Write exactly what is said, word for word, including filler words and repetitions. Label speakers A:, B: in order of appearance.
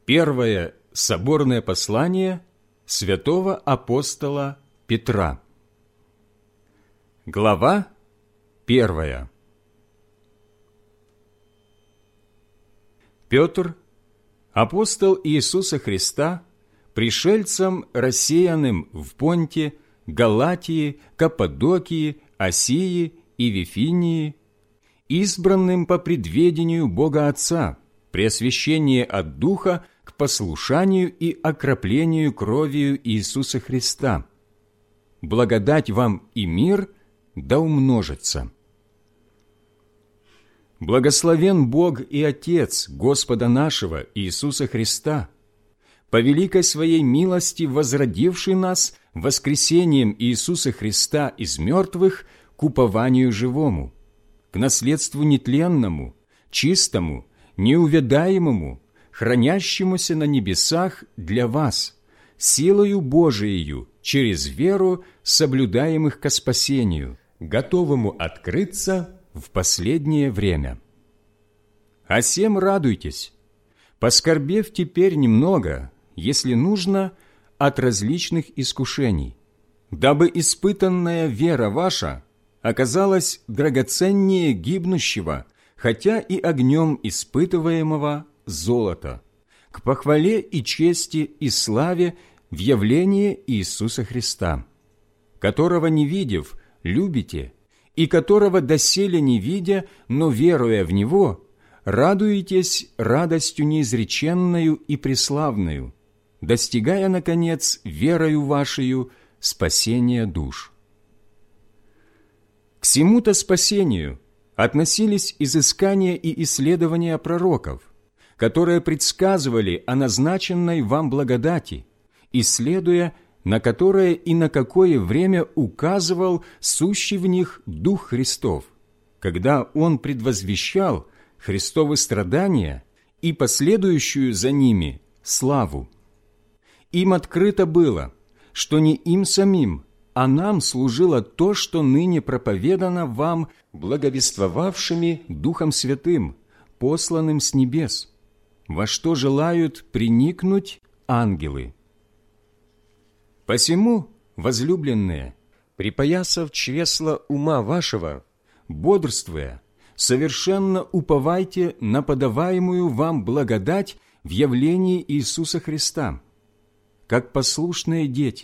A: Первое соборное послание святого апостола Петра. Глава первая. Петр, апостол Иисуса Христа, пришельцам, рассеянным в Понте, Галатии, Каппадокии, Асии и Вифинии, избранным по предведению Бога Отца, при освящении от Духа к послушанию и окроплению кровью Иисуса Христа. Благодать вам и мир да умножится. Благословен Бог и Отец Господа нашего Иисуса Христа, по великой Своей милости возродивший нас воскресением Иисуса Христа из мертвых к упованию живому, к наследству нетленному, чистому, неувядаемому, хранящемуся на небесах для вас, силою Божиею, через веру, соблюдаемых ко спасению, готовому открыться в последнее время. А сем радуйтесь, поскорбев теперь немного, если нужно, от различных искушений, дабы испытанная вера ваша оказалась драгоценнее гибнущего, хотя и огнем испытываемого золота, к похвале и чести и славе в явлении Иисуса Христа, которого не видев, любите, и которого доселе не видя, но веруя в Него, радуетесь радостью неизреченною и преславною, достигая, наконец, верою вашею спасения душ. К сему-то спасению относились изыскания и исследования пророков, которые предсказывали о назначенной вам благодати, исследуя, на которое и на какое время указывал сущий в них Дух Христов, когда Он предвозвещал Христовы страдания и последующую за ними славу. Им открыто было, что не им самим, а нам служило то, что ныне проповедано вам благовествовавшими Духом Святым, посланным с небес, во что желают приникнуть ангелы. Посему, возлюбленные, припоясав чресла ума вашего, бодрствуя, совершенно уповайте на подаваемую вам благодать в явлении Иисуса Христа, как послушные дети,